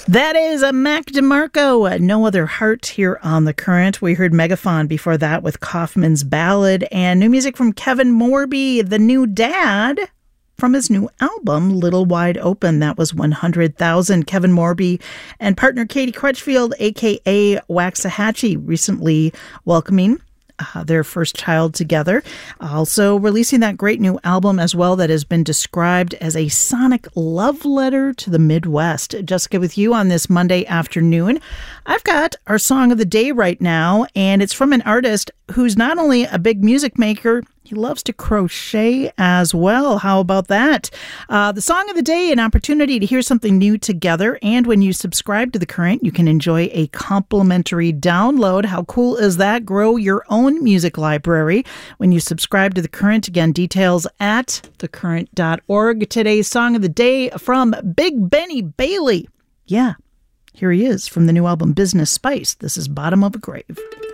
That is a Mac DeMarco, No Other Heart here on The Current. We heard Megaphone before that with Kaufman's Ballad, and new music from Kevin Morby, the new dad, from his new album, Little Wide Open. That was 100,000. Kevin Morby and partner Katie Crutchfield, a.k.a. Waxahachie, recently welcoming their first child together. Also releasing that great new album as well that has been described as a sonic love letter to the Midwest. Jessica with you on this Monday afternoon. I've got our song of the day right now, and it's from an artist who's not only a big music maker, he loves to crochet as well. How about that? The song of the day, an opportunity to hear something new together. And when you subscribe to The Current, you can enjoy a complimentary download. How cool is that? Grow your own music library when you subscribe to The Current. Again, details at thecurrent.org. Today's song of the day from Big Benny Bailey. Yeah, here he is from the new album Business Spice. This is Bottom of a Grave.